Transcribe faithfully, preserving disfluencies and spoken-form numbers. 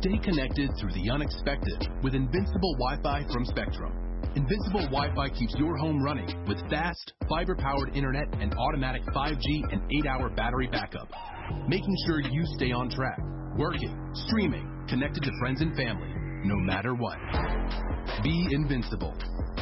Stay connected through the unexpected with Invincible Wi-Fi from Spectrum. Invincible Wi-Fi keeps your home running with fast, fiber-powered internet and automatic five G and eight hour battery backup, making sure you stay on track, working, streaming, connected to friends and family, no matter what. Be invincible.